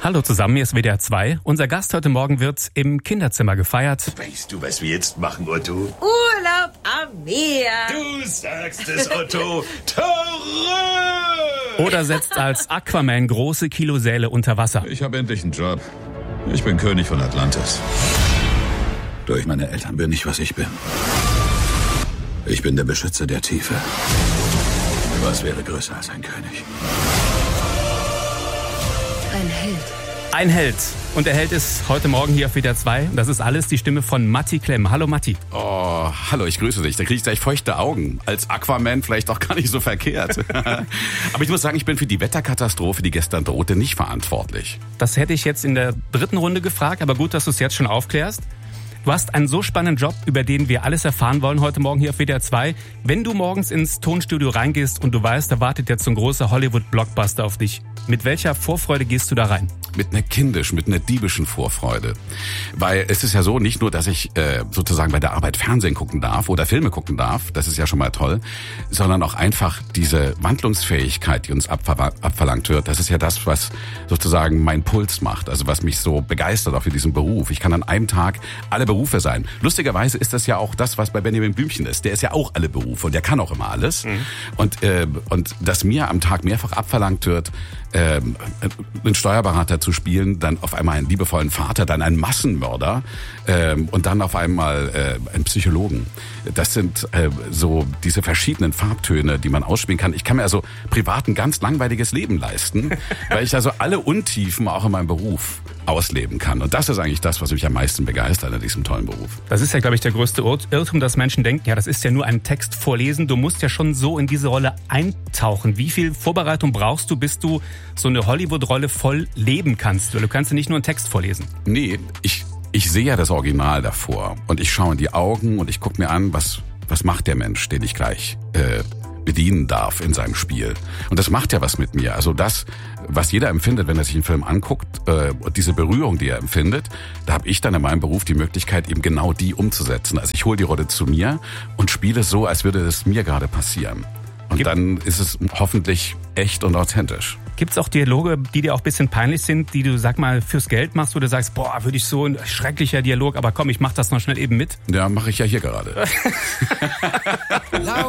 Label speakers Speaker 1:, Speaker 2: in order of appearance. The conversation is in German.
Speaker 1: Hallo zusammen, hier ist WDR 2. Unser Gast heute Morgen wird im Kinderzimmer gefeiert.
Speaker 2: Weißt du, was wir jetzt machen, Otto?
Speaker 3: Urlaub am Meer.
Speaker 2: Du sagst es, Otto. Terror!
Speaker 1: Oder setzt als Aquaman große Kilosäle unter Wasser.
Speaker 4: Ich habe endlich einen Job. Ich bin König von Atlantis. Durch meine Eltern bin ich, was ich bin. Ich bin der Beschützer der Tiefe. Was wäre größer als ein König?
Speaker 3: Ein Held.
Speaker 1: Ein Held. Und der Held ist heute Morgen hier auf WDR 2. Das ist alles die Stimme von Matti Klemm. Hallo Matti.
Speaker 5: Oh, hallo, ich grüße dich. Da kriege ich gleich feuchte Augen. Als Aquaman vielleicht auch gar nicht so verkehrt. Aber ich muss sagen, ich bin für die Wetterkatastrophe, die gestern drohte, nicht verantwortlich.
Speaker 1: Das hätte ich jetzt in der 3. Runde gefragt, aber gut, dass du es jetzt schon aufklärst. Du hast einen so spannenden Job, über den wir alles erfahren wollen heute Morgen hier auf WDR 2. Wenn du morgens ins Tonstudio reingehst und du weißt, da wartet jetzt so ein großer Hollywood-Blockbuster auf dich, mit welcher Vorfreude gehst du da rein?
Speaker 5: Mit einer diebischen Vorfreude. Weil es ist ja so, nicht nur, dass ich sozusagen bei der Arbeit Fernsehen gucken darf oder Filme gucken darf, das ist ja schon mal toll, sondern auch einfach diese Wandlungsfähigkeit, die uns abverlangt wird, das ist ja das, was sozusagen mein Puls macht, also was mich so begeistert auch für diesen Beruf. Ich kann an einem Tag alle Berufe sein. Lustigerweise ist das ja auch das, was bei Benjamin Blümchen ist. Der ist ja auch alle Berufe und der kann auch immer alles. Mhm. Und dass mir am Tag mehrfach abverlangt wird, einen Steuerberater zu spielen, dann auf einmal einen liebevollen Vater, dann einen Massenmörder und dann auf einmal einen Psychologen. Das sind so diese verschiedenen Farbtöne, die man ausspielen kann. Ich kann mir also privat ein ganz langweiliges Leben leisten, weil ich also alle Untiefen auch in meinem Beruf ausleben kann. Und das ist eigentlich das, was mich am meisten begeistert an diesem tollen Beruf.
Speaker 1: Das ist ja, glaube ich, der größte Irrtum, dass Menschen denken, ja, das ist ja nur ein Text vorlesen. Du musst ja schon so in diese Rolle eintauchen. Wie viel Vorbereitung brauchst du, bis du so eine Hollywood-Rolle voll leben kannst? Weil du kannst ja nicht nur einen Text vorlesen.
Speaker 5: Nee, ich sehe ja das Original davor. Und ich schaue in die Augen und ich gucke mir an, was macht der Mensch, den ich gleich bedienen darf in seinem Spiel. Und das macht ja was mit mir. Also das, was jeder empfindet, wenn er sich einen Film anguckt, und diese Berührung, die er empfindet, da habe ich dann in meinem Beruf die Möglichkeit, eben genau die umzusetzen. Also ich hole die Rolle zu mir und spiele so, als würde es mir gerade passieren. Und dann ist es hoffentlich echt und authentisch.
Speaker 1: Gibt's auch Dialoge, die dir auch ein bisschen peinlich sind, die du, sag mal, fürs Geld machst, wo du sagst, boah, würde ich so ein schrecklicher Dialog, aber komm, ich mach das noch schnell eben mit?
Speaker 5: Ja, mache ich ja hier gerade.